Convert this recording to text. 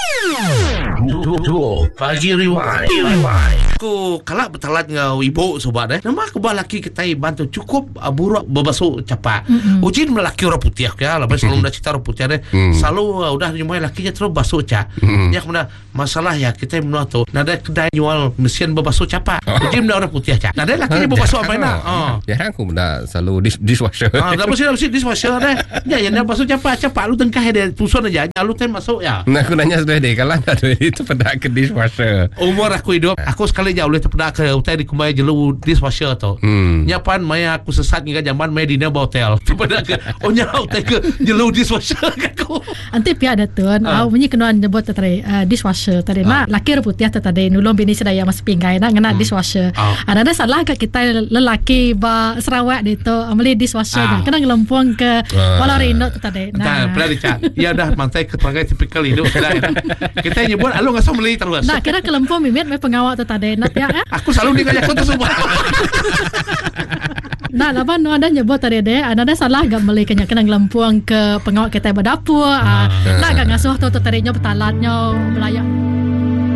Pagi Rewind. Aku kalak bertalat ngau ibu sobat nama aku laki kita bantu cukup buruk berbasuh capak. Ujin melaki orang putih ya, lepas selalu dah cerita orang putih selalu udah nyumai lakinya terus basuh cap. Ya kemudian masalah ya kita menua tu nada kedai jual mesin berbasuh capak. Ujin dah orang putih cap. Nada lakinya berbasuh apa nak? Ya aku benda selalu dishwasher. Dah mesti dishwasher dah. Ya yang dah basuh capak lu tengkah dia tusun aja. Lu tem masuk ya. Nah aku nanya sudah deh kalau ada duit itu pada ke dishwasher. Umur aku hidup, aku sekali jauh boleh terpedak ke hotel di kumai jelu dishwasher tu. Nyapan maya aku sesat hingga zaman maya di Neba hotel. Terpedak ke nyau hotel ke jelu dishwasher aku. Anti pihak ada tuan, bunyi kenuan nyebut tadi dishwasher tadi nak laki putih tadi nulung bini sedaya mas pinggai nak ngena dishwasher. Ada salah ke kita lelaki ba Sarawak di tu amli dishwasher nak kena ngelempung ke Walarino tadi. Nah, pernah dicat. Ya dah mantai keterangan tipikal hidup kita nyebut alu ngasih beli terus. Nak kira kelempung mimit me pengawal tu tadi nak ya. Aku selalu dikajak tu semua. Nah, laban nu ada nyebut tadi deh, ada salah gak beli kena ngelempung ke pengawal kita berdapur. Nak gak ngasuh tu tadinya betalatnya belayak.